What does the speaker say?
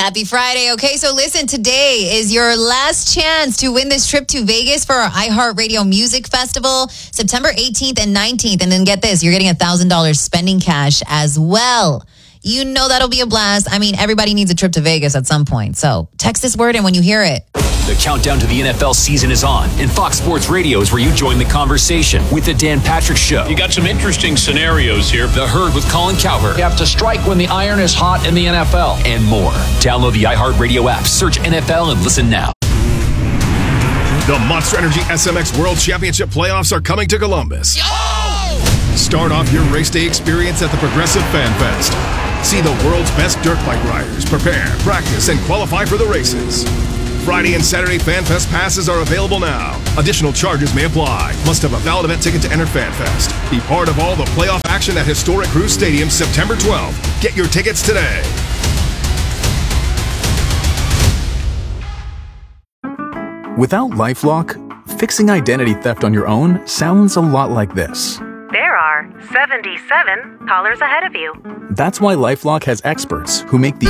Happy Friday. Okay, so listen, today is your last chance to win this trip to Vegas for our iHeartRadio Music Festival, September 18th and 19th. And then get this, you're getting $1,000 spending cash as well. You know that'll be a blast. I mean, everybody needs a trip to Vegas at some point. So text this word in when you hear it. The countdown to the NFL season is on, and Fox Sports Radio is where you join the conversation with the Dan Patrick Show. You got some interesting scenarios here. The Herd with Colin Cowherd. You have to strike when the iron is hot in the NFL. And more. Download the iHeartRadio app, search NFL, and listen now. The Monster Energy SMX World Championship playoffs are coming to Columbus. Start off your race day experience at the Progressive Fan Fest. See the world's best dirt bike riders prepare, practice, and qualify for the races. Friday and Saturday Fan Fest passes are available now. Additional charges may apply. Must have a valid event ticket to enter Fan Fest. Be part of all the playoff action at Historic Cruise Stadium September 12th. Get your tickets today. Without LifeLock, fixing identity theft on your own sounds a lot like this. There are 77 callers ahead of you. That's why LifeLock has experts who make the